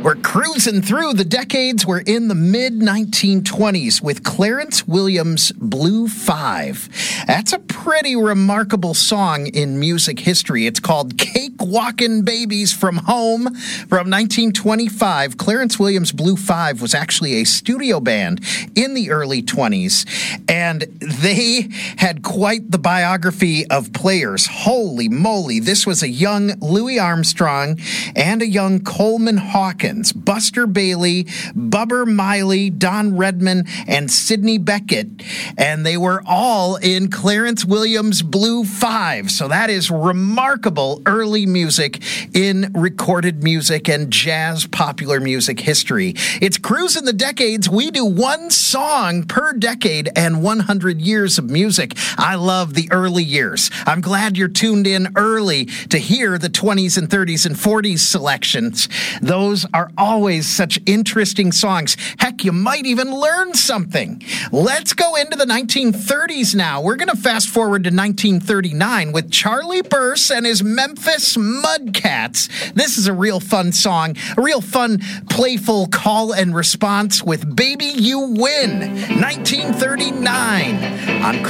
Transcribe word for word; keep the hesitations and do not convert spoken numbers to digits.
We're cruising through the decades. We're in the mid nineteen twenties with Clarence Williams' Blue Five. That's a pretty remarkable song in music history. It's called Cake-Walkin' Babies from Home from nineteen twenty-five. Clarence Williams' Blue Five was actually a studio band in the early twenties, and they had quite the biography of players. Holy moly, this was a young Louis Armstrong and a young Coleman Hawkins, Buster Bailey, Bubber Miley, Don Redman, and Sidney Beckett, and they were all in Clarence Williams' Blue Five. So that is remarkable early music in recorded music and jazz popular music history. It's Cruising the Decades. We do one song per decade and one hundred years of music. I love the early years. I'm glad you're tuned in early to hear the twenties and thirties and forties selections. Those are always such interesting songs. Heck, you might even learn something. Let's go into the nineteen thirties now. We're going to fast forward to nineteen thirty-nine with Charlie Burse and his Memphis Mudcats. This is a real fun song, a real fun, playful call and response with Baby You Win, nineteen thirty-nine on